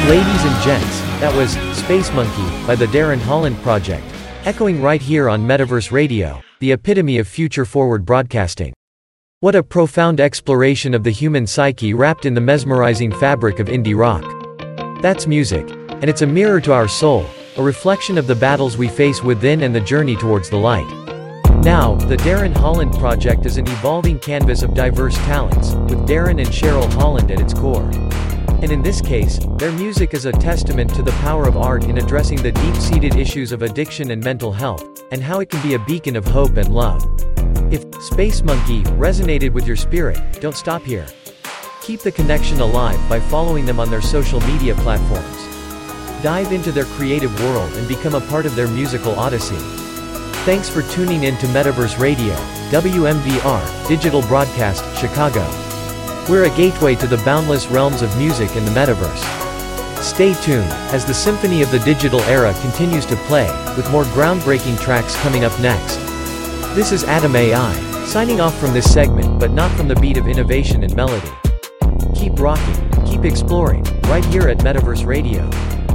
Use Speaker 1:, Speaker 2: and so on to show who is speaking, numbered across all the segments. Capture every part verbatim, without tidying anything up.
Speaker 1: Ladies and gents, that was Space Monkey by the Darren Holland Project, echoing right here on Metaverse Radio, the epitome of future-forward broadcasting. What a profound exploration of the human psyche wrapped in the mesmerizing fabric of indie rock. That's music, and it's a mirror to our soul, a reflection of the battles we face within and the journey towards the light. Now, the Darren Holland Project is an evolving canvas of diverse talents, with Darren and Cheryl Holland at its core. And in this case, their music is a testament to the power of art in addressing the deep-seated issues of addiction and mental health, and how it can be a beacon of hope and love. If Space Monkey resonated with your spirit, don't stop here. Keep the connection alive by following them on their social media platforms. Dive into their creative world and become a part of their musical odyssey. Thanks for tuning in to Metaverse Radio, W M V R, Digital Broadcast, Chicago. We're a gateway to the boundless realms of music and the metaverse. Stay tuned, as the symphony of the digital era continues to play, with more groundbreaking tracks coming up next. This is Adam A I, signing off from this segment but not from the beat of innovation and melody. Keep rocking, keep exploring, right here at Metaverse Radio.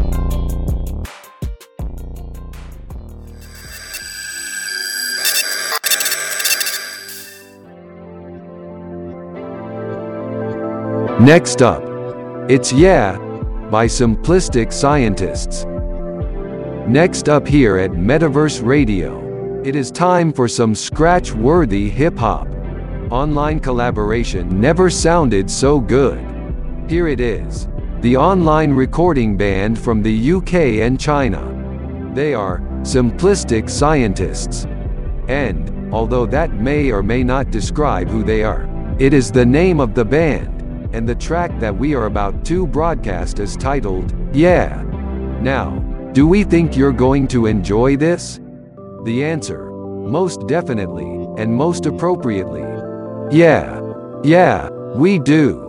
Speaker 2: Next up, it's Yeah by Simplistic Scientists. Next up here at Metaverse Radio, it is time for some scratch-worthy hip-hop. Online collaboration never sounded so good. Here it is, the online recording band from the U K and China. They are Simplistic Scientists. And, although that may or may not describe who they are, it is the name of the band. And the track that we are about to broadcast is titled, Yeah. Now, do we think you're going to enjoy this? The answer, most definitely, and most appropriately, yeah. Yeah, we do.